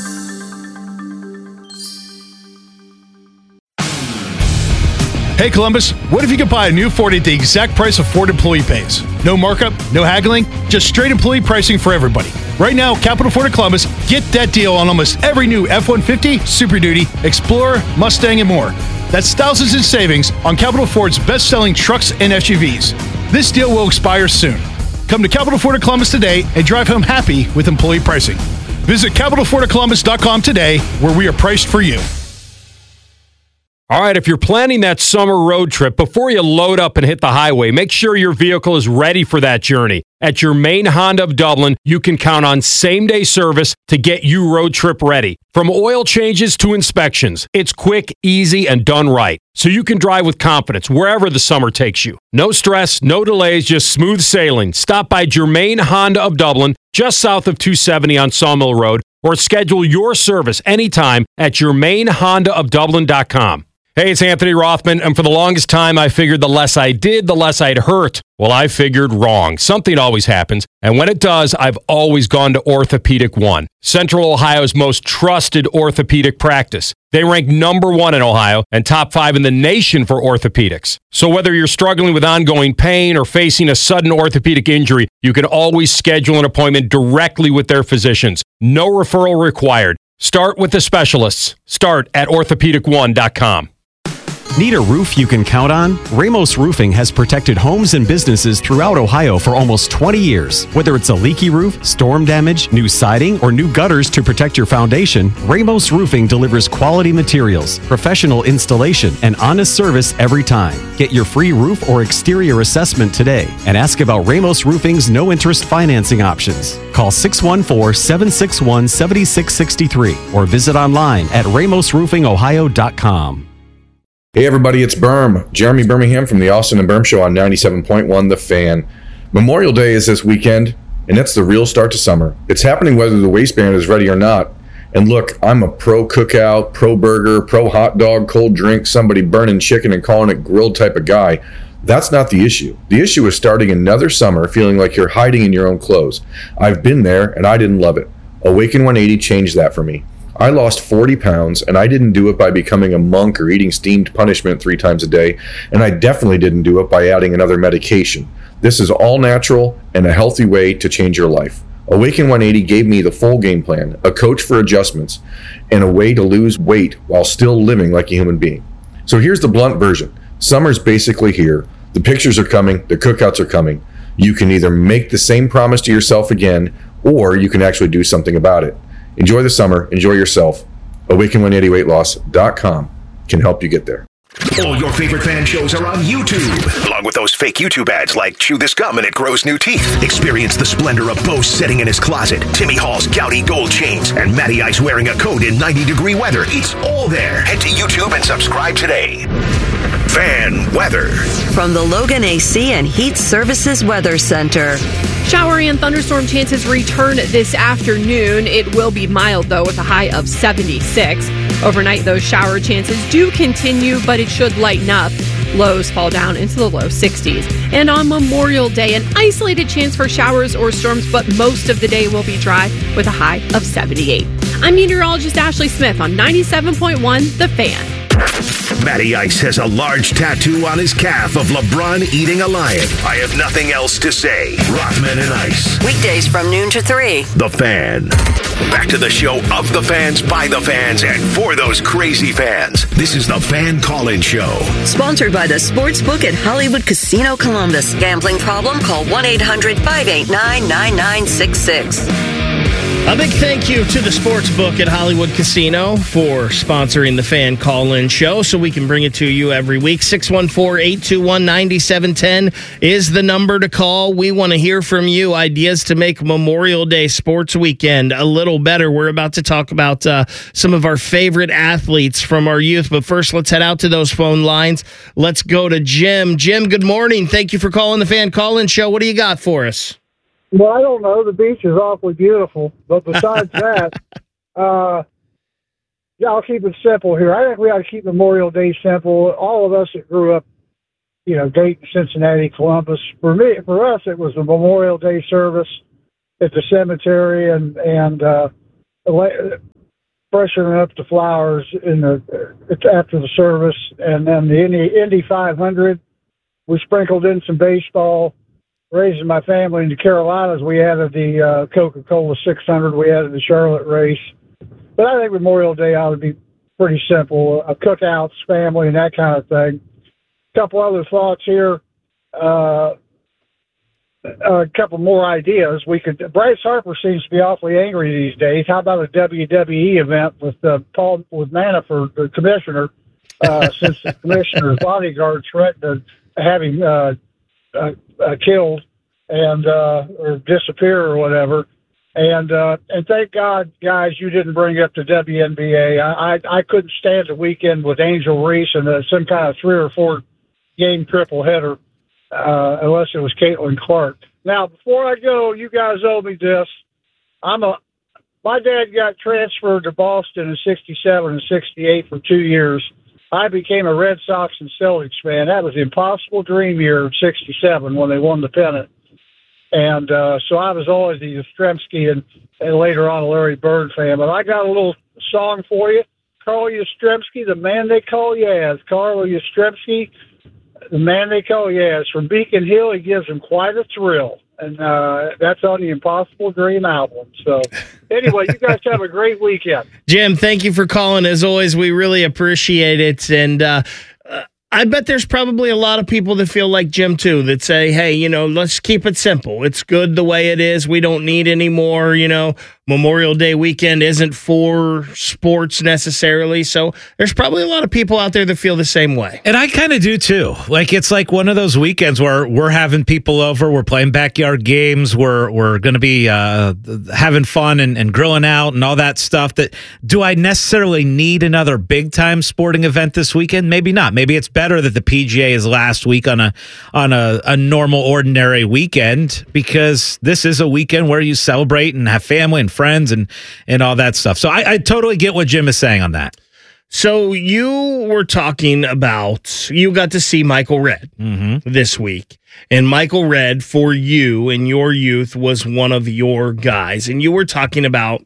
Hey Columbus, what if you could buy a new Ford at the exact price of Ford employee pays? No markup, no haggling, just straight employee pricing for everybody. Right now, Capital Ford of Columbus, get that deal on almost every new F-150, Super Duty, Explorer, Mustang, and more. That's thousands in savings on Capital Ford's best-selling trucks and SUVs. This deal will expire soon. Come to Capital Ford of Columbus today and drive home happy with employee pricing. Visit CapitalFordofColumbus.com today, where we are priced for you. All right, if you're planning that summer road trip, before you load up and hit the highway, make sure your vehicle is ready for that journey. At your main Honda of Dublin, you can count on same-day service to get you road trip ready. From oil changes to inspections, it's quick, easy, and done right. So you can drive with confidence wherever the summer takes you. No stress, no delays, just smooth sailing. Stop by Germain Honda of Dublin, just south of 270 on Sawmill Road, or schedule your service anytime at GermainHondaofDublin.com. Hey, it's Anthony Rothman, and for the longest time, I figured the less I did, the less I'd hurt. Well, I figured wrong. Something always happens, and when it does, I've always gone to Orthopedic One, Central Ohio's most trusted orthopedic practice. They rank #1 in Ohio and top 5 in the nation for orthopedics. So whether you're struggling with ongoing pain or facing a sudden orthopedic injury, you can always schedule an appointment directly with their physicians. No referral required. Start with the specialists. Start at orthopedic1.com. Need a roof you can count on? Ramos Roofing has protected homes and businesses throughout Ohio for almost 20 years. Whether it's a leaky roof, storm damage, new siding, or new gutters to protect your foundation, Ramos Roofing delivers quality materials, professional installation, and honest service every time. Get your free roof or exterior assessment today and ask about Ramos Roofing's no-interest financing options. Call 614-761-7663 or visit online at ramosroofingohio.com. Hey everybody, it's Berm. Jeremy Birmingham from the Austin and Berm Show on 97.1 The Fan. Memorial Day is this weekend, and that's the real start to summer. It's happening whether the waistband is ready or not. And look, I'm a pro cookout, pro burger, pro hot dog, cold drink, somebody burning chicken and calling it grilled type of guy. That's not the issue. The issue is starting another summer feeling like you're hiding in your own clothes. I've been there, and I didn't love it. Awaken 180 changed that for me. I lost 40 pounds, and I didn't do it by becoming a monk or eating steamed punishment 3 times a day, and I definitely didn't do it by adding another medication. This is all natural and a healthy way to change your life. Awaken 180 gave me the full game plan, a coach for adjustments, and a way to lose weight while still living like a human being. So here's the blunt version. Summer's basically here. The pictures are coming. The cookouts are coming. You can either make the same promise to yourself again, or you can actually do something about it. Enjoy the summer. Enjoy yourself. Awaken180weightloss.com can help you get there. All your favorite fan shows are on YouTube, along with those fake YouTube ads like Chew This Gum and It Grows New Teeth. Experience the splendor of Bo sitting in his closet, Timmy Hall's gouty gold chains, and Matty Ice wearing a coat in 90-degree weather. It's all there. Head to YouTube and subscribe today. Fan weather. From the Logan AC and Heat Services Weather Center. Showery and thunderstorm chances return this afternoon. It will be mild, though, with a high of 76. Overnight, those shower chances do continue, but it should lighten up. Lows fall down into the low 60s. And on Memorial Day, an isolated chance for showers or storms, but most of the day will be dry with a high of 78. I'm meteorologist Ashley Smith on 97.1 The Fan. Matty Ice has a large tattoo on his calf of LeBron eating a lion. I have nothing else to say. Rothman and Ice. Weekdays from noon to 3. The Fan. Back to the show of the fans, by the fans, and for those crazy fans. This is the Fan Call-In Show. Sponsored by the Sportsbook at Hollywood Casino Columbus. Gambling problem? Call 1-800-589-9966. A big thank you to the Sportsbook at Hollywood Casino for sponsoring the Fan Call-In Show so we can bring it to you every week. 614-821-9710 is the number to call. We want to hear from you. Ideas to make Memorial Day sports weekend a little better. We're about to talk about some of our favorite athletes from our youth. But first, let's head out to those phone lines. Let's go to Jim. Jim, good morning. Thank you for calling the Fan Call-In Show. What do you got for us? Well, I don't know. The beach is awfully beautiful. But besides that, I'll keep it simple here. I think we ought to keep Memorial Day simple. All of us that grew up, Dayton, Cincinnati, Columbus, for us, it was the Memorial Day service at the cemetery and freshening up the flowers after the service. And then the Indy 500, we sprinkled in some baseball. Raising my family in the Carolinas, we added the Coca-Cola 600. We added the Charlotte race. But I think Memorial Day ought to be pretty simple. Cookouts, family, and that kind of thing. A couple other thoughts here. A couple more ideas. Bryce Harper seems to be awfully angry these days. How about a WWE event with Manafort, the commissioner, since the commissioner's bodyguard threatened to have him killed and or disappear or whatever, and thank God, guys, you didn't bring up the WNBA. I couldn't stand the weekend with Angel Reese and some kind of 3 or 4 game triple header unless it was Caitlin Clark. Now, before I go, you guys owe me this. My dad got transferred to Boston in '67 and '68 for 2 years. I became a Red Sox and Celtics fan. That was the impossible dream year of '67 when they won the pennant. And so I was always the Yastrzemski and later on a Larry Bird fan. But I got a little song for you. Carl Yastrzemski, the man they call Yaz. Carl Yastrzemski, the man they call Yaz. From Beacon Hill, he gives them quite a thrill. And that's on the Impossible Dream album. So anyway, you guys have a great weekend. Jim, thank you for calling. As always, we really appreciate it. And I bet there's probably a lot of people that feel like Jim, too, that say, hey, let's keep it simple. It's good the way it is. We don't need any more, Memorial Day weekend isn't for sports necessarily. So there's probably a lot of people out there that feel the same way. And I kind of do too. It's like one of those weekends where we're having people over, we're playing backyard games, we're going to be having fun and grilling out and all that stuff. Do I necessarily need another big time sporting event this weekend? Maybe not. Maybe it's better that the PGA is last week on a normal, ordinary weekend, because this is a weekend where you celebrate and have family and friends and all that stuff. So I totally get what Jim is saying on that. So you were talking about, you got to see Michael Redd this week. And Michael Redd, for you in your youth, was one of your guys. And you were talking about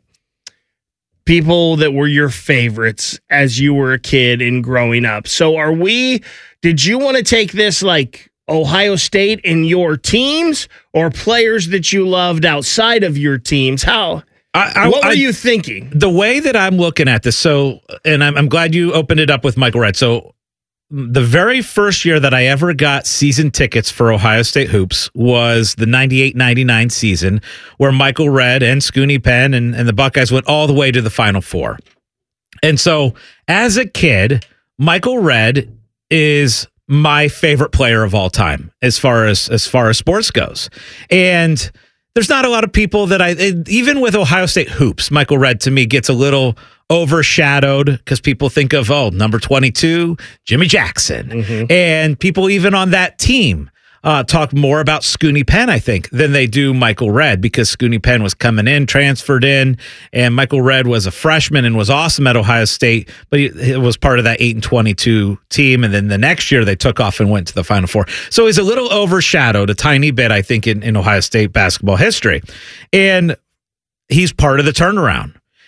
people that were your favorites as you were a kid and growing up. So did you want to take this like Ohio State in your teams, or players that you loved outside of your teams? What were you thinking? The way that I'm looking at this, and I'm glad you opened it up with Michael Redd. So the very first year that I ever got season tickets for Ohio State hoops was the 98-99 season, where Michael Redd and Scoonie Penn and the Buckeyes went all the way to the Final Four. And so as a kid, Michael Redd is my favorite player of all time as far as sports goes. And there's not a lot of people even with Ohio State hoops, Michael Redd to me gets a little overshadowed because people think of, number 22, Jimmy Jackson. And people even on that team talk more about Scoonie Penn, I think, than they do Michael Redd, because Scoonie Penn was coming in, transferred in, and Michael Redd was a freshman and was awesome at Ohio State, but he was part of that 8-22 team. And then the next year they took off and went to the Final Four. So he's a little overshadowed a tiny bit, I think, in Ohio State basketball history. And he's part of the turnaround.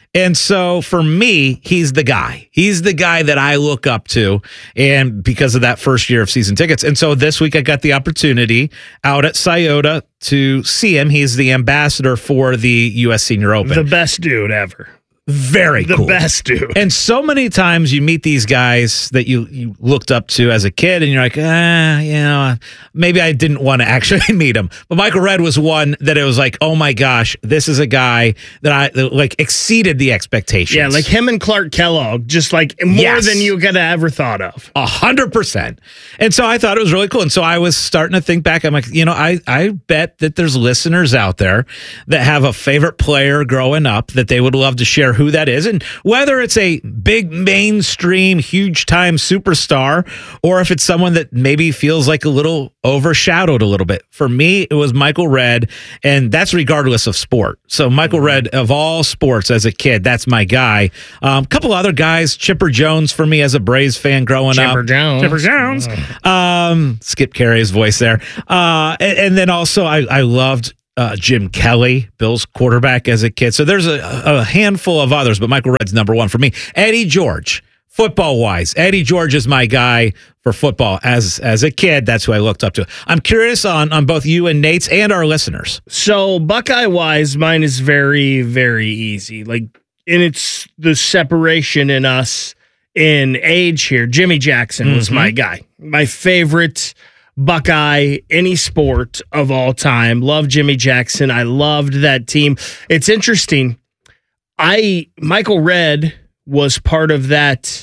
And so for me, he's the guy. He's the guy that I look up to, and because of that first year of season tickets. And so this week I got the opportunity out at Scioto to see him. He's the ambassador for the U.S. Senior Open. The best dude ever. Very cool. The best dude. And so many times you meet these guys that you looked up to as a kid, and you're like, maybe I didn't want to actually meet him. But Michael Redd was one that it was like, oh my gosh, this is a guy that exceeded the expectations. Yeah, like him and Clark Kellogg, just like more than you could have ever thought of. 100%. And so I thought it was really cool. And so I was starting to think back. I'm like, I bet that there's listeners out there that have a favorite player growing up that they would love to share who that is, and whether it's a big mainstream huge time superstar or if it's someone that maybe feels like a little overshadowed a little bit. For me, it was Michael Redd, and that's regardless of sport. So Michael Redd, of all sports as a kid, that's my guy. A couple other guys, Chipper Jones for me as a Braves fan growing up. Chipper Jones. Skip Carey's voice there. And then also I loved Jim Kelly, Bills quarterback as a kid. So there's a handful of others, but Michael Redd's number one for me. Eddie George, football-wise. Eddie George is my guy for football. As a kid, that's who I looked up to. I'm curious on both you and Nate's and our listeners. So Buckeye-wise, mine is very, very easy. And it's the separation in us in age here. Jimmy Jackson was my guy. My favorite Buckeye, any sport of all time. Love Jimmy Jackson. I loved that team. It's interesting. Michael Redd was part of that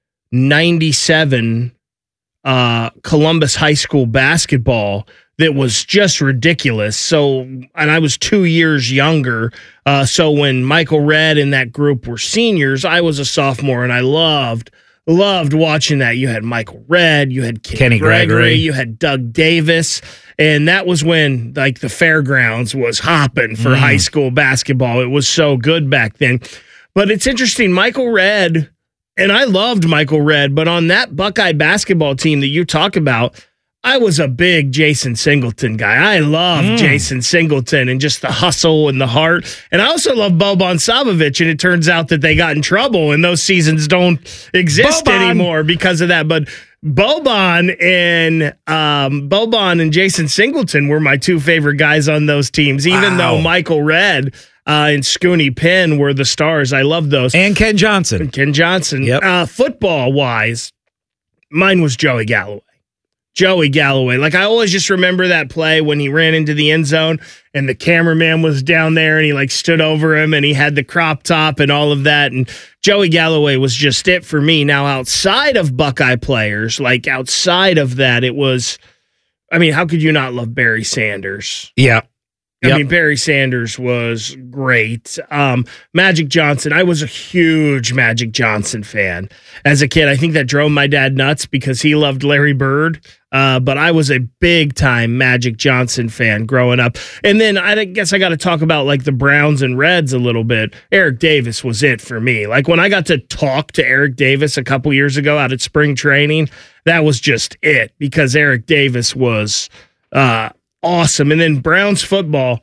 97 Columbus High School basketball that was just ridiculous. So, and I was 2 years younger. So when Michael Redd and that group were seniors, I was a sophomore, and I loved watching that. You had Michael Redd, you had Kenny Gregory, you had Doug Davis, and that was when the fairgrounds was hopping for high school basketball. It was so good back then. But it's interesting, Michael Redd, and I loved Michael Redd, but on that Buckeye basketball team that you talk about, I was a big Jason Singleton guy. I love Jason Singleton and just the hustle and the heart. And I also love Boban Savovich, and it turns out that they got in trouble and those seasons don't exist anymore because of that. But Boban and Jason Singleton were my two favorite guys on those teams, even though Michael Redd and Scooney Penn were the stars. I love those. And Ken Johnson. Yep. Football-wise, mine was Joey Galloway. I always just remember that play when he ran into the end zone and the cameraman was down there and he stood over him and he had the crop top and all of that. And Joey Galloway was just it for me. Now, outside of Buckeye players, outside of that, it was, how could you not love Barry Sanders? Yeah. Barry Sanders was great. Magic Johnson, I was a huge Magic Johnson fan as a kid. I think that drove my dad nuts because he loved Larry Bird. But I was a big-time Magic Johnson fan growing up. And then I guess I got to talk about the Browns and Reds a little bit. Eric Davis was it for me. When I got to talk to Eric Davis a couple years ago out at spring training, that was just it because Eric Davis was awesome. And then Browns football,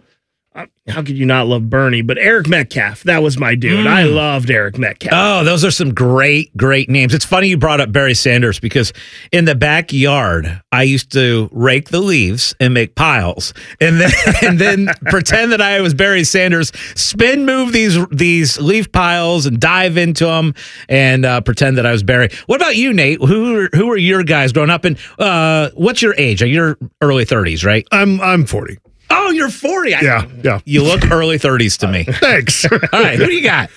how could you not love Bernie? But Eric Metcalf, that was my dude. I loved Eric Metcalf. Oh, those are some great names. It's funny you brought up Barry Sanders because in the backyard, I used to rake the leaves and make piles and then pretend that I was Barry Sanders, spin move these leaf piles and dive into them and pretend that I was Barry. What about you, Nate? Who were your guys growing up? And what's your age? You're early 30s, right? I'm 40. Oh, you're 40. Yeah. You look early 30s to me. Thanks. All right, who do you got?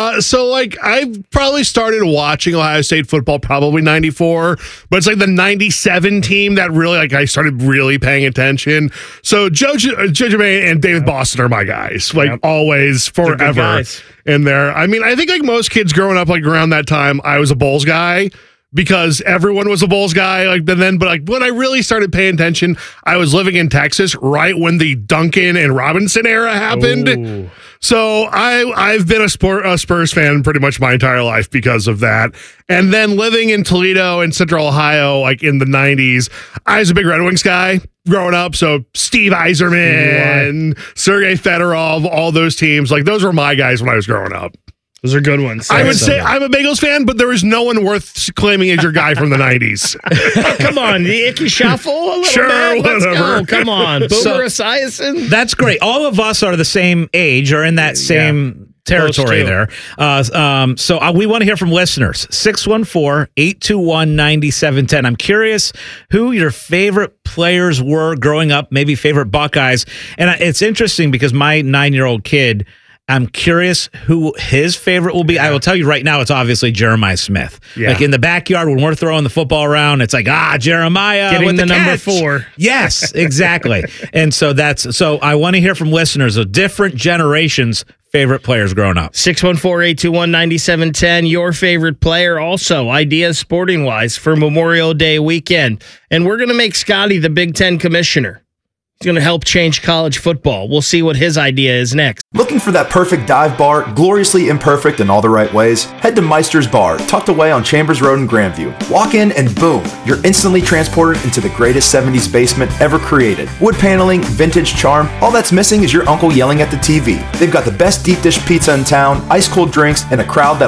So I probably started watching Ohio State football probably 94, but it's the 97 team that really I started really paying attention. So Joe Germain and David Boston are my guys, always, forever in there. I think most kids growing up around that time, I was a Bulls guy. Because everyone was a Bulls guy, but when I really started paying attention, I was living in Texas right when the Duncan and Robinson era happened. Ooh. So I've been a Spurs fan pretty much my entire life because of that. And then living in Toledo and Central Ohio, in the 90s, I was a big Red Wings guy growing up. So Steve Yzerman, Sergei Fedorov, all those teams, those were my guys when I was growing up. Those are good ones. I would say I'm a Bengals fan, but there is no one worth claiming as your guy from the 90s. Oh, come on. The Icky Shuffle? A little Sure, bit? Let's whatever. go. Come on. Boomer Esiason? That's great. All of us are the same age or in that same territory there. So we want to hear from listeners. 614-821-9710. I'm curious who your favorite players were growing up, maybe favorite Buckeyes. And it's interesting because my 9-year-old kid, I'm curious who his favorite will be. I will tell you right now, it's obviously Jeremiah Smith. Yeah. Like in the backyard when we're throwing the football around, it's like, Jeremiah Getting with the number catch. 4. Yes, exactly. And so I want to hear from listeners of different generations' favorite players growing up. 614-821-9710. Your favorite player. Also, ideas sporting-wise for Memorial Day weekend. And we're going to make Scotty the Big Ten commissioner. He's going to help change college football. We'll see what his idea is next. Looking for that perfect dive bar, gloriously imperfect in all the right ways? Head to Meister's Bar, tucked away on Chambers Road in Grandview. Walk in and boom, you're instantly transported into the greatest 70s basement ever created. Wood paneling, vintage charm, all that's missing is your uncle yelling at the TV. They've got the best deep dish pizza in town, ice cold drinks, and a crowd that